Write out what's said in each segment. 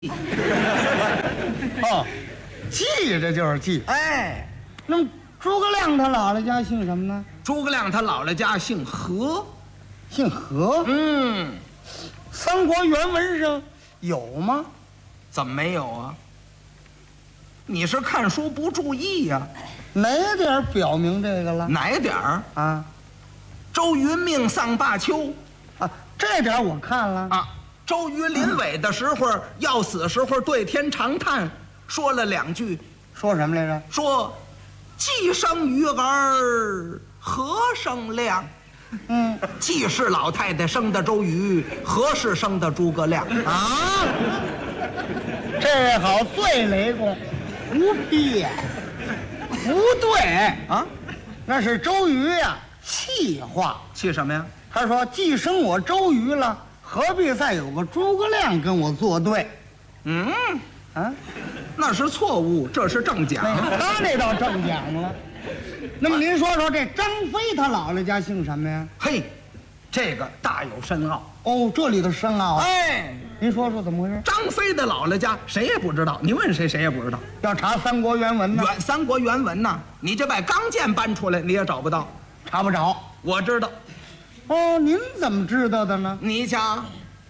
哦，记着就是记。 哎， 那么诸葛亮他姥姥家姓什么呢？ 诸葛亮他姥姥家姓何。 姓何。三国原文上有吗？ 怎么没有啊？你是看书不注意呀？ 哪点表明这个了？ 哪点儿啊？ 周瑜命丧罢丘啊，这点我看了啊。周瑜临尾的时候，要死时候对天长叹，说了两句， 说什么来着？ 说既生瑜儿，何生亮？既是老太太生的周瑜，何是生的诸葛亮啊？这位好，最雷公，无骗，不对啊，那是周瑜呀，气话。 气什么呀？ 他说既生我周瑜了，何必再有个诸葛亮跟我作对？ 那是错误，这是正讲。 他这倒正讲了。那么您说说这张飞他姥姥家姓什么呀？ 嘿，这个大有深奥哦，这里的深奥。 哎， 您说说怎么回事？ 张飞的姥姥家谁也不知道，你问谁谁也不知道。 要查三国原文呢？ 三国原文呢？你就把刚健搬出来，你也找不到， 查不着。 我知道。 哦，您怎么知道的呢？ 你瞧，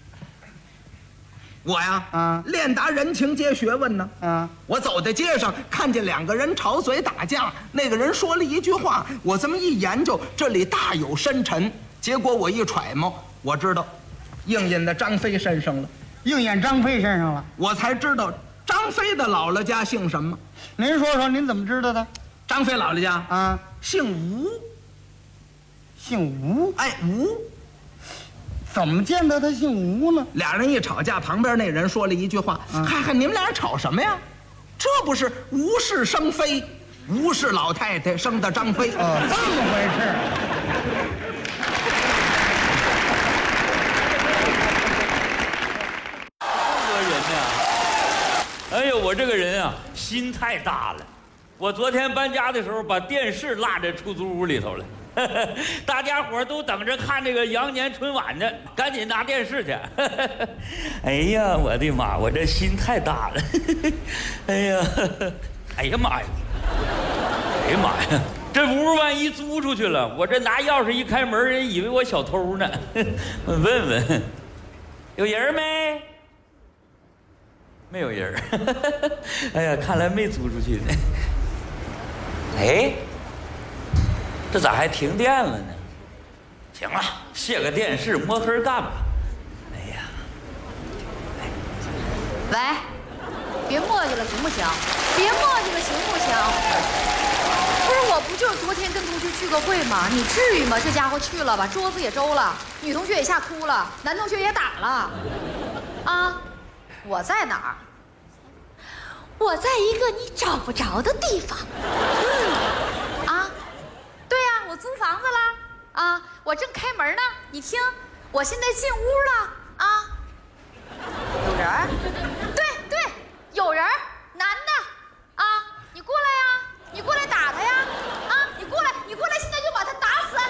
我呀，练达人情街学问呢。我走在街上，看见两个人吵嘴打架，那个人说了一句话，我这么一研究，这里大有深沉。结果我一揣摩，我知道，应验在张飞身上了。 应验张飞身上了， 我才知道张飞的姥姥家姓什么。 您说说，您怎么知道的？ 张飞姥姥家姓吴。 姓吴？ 哎，吴。 怎么见到他姓吴呢？ 俩人一吵架，旁边那人说了一句话：“嗨，你们俩人吵什么呀？这不是吴氏生飞，吴氏老太太生的张飞。” 这么回事。 这个人呀，哎呦，我这个人啊，心太大了。我昨天搬家的时候，把电视落在出租屋里头了。大家伙都等着看这个羊年春晚呢，赶紧拿电视去。哎呀，我的妈，我这心太大了。哎呀，哎呀妈呀，哎呀妈呀，这屋万一租出去了，我这拿钥匙一开门，人以为我小偷呢。我问问，有人没？没有人。哎呀，看来没租出去呢。哎。这咋还停电了呢？行了，卸个电视，摸黑干吧。哎呀， 喂，别磨叽了行不行？别磨叽了行不行？不是，我不就是昨天跟同学聚个会吗？你至于吗？这家伙去了，把桌子也周了，女同学也吓哭了，男同学也打了。啊，我在哪儿？我在一个你找不着的地方。我租房子了我正开门呢，你听，我现在进屋了有人？对，有人，男的你过来呀，你过来打他呀你过来，现在就把他打死。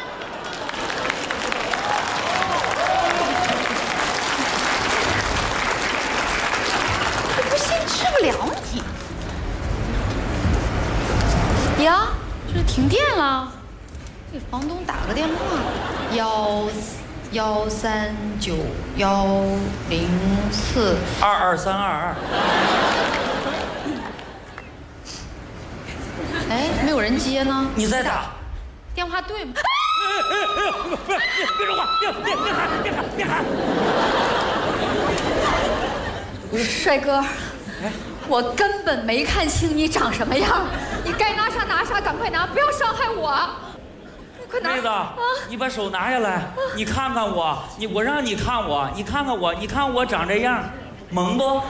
我不信治不了你呀，这停电了。给房东打个电话，139104222。哎，没有人接呢。 你再打。 电话对吗？ 不是，别说话，别喊。 帅哥，我根本没看清你长什么样，你该拿啥拿啥，赶快拿，不要伤害我。快拿！ 妹子，你把手拿下来，你看看我，我让你看我，你看看我，你看我长这样，萌不？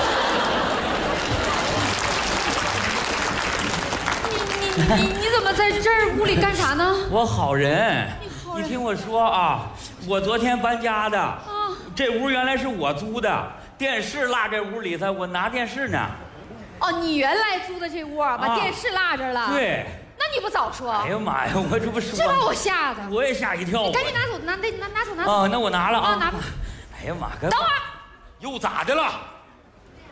你怎么在这儿屋里干啥呢？ 我好人，你听我说啊，我昨天搬家的，这屋原来是我租的，电视落这屋里头，我拿电视呢。 哦，你原来租的这屋，把电视落这了。 对。 那你不早说？ 哎呀妈呀，我这不说， 这把我吓的， 我也吓一跳。 你赶紧拿走，拿走。 啊，那我拿了啊。 拿吧。 哎呀妈， 等会儿。 又咋的了？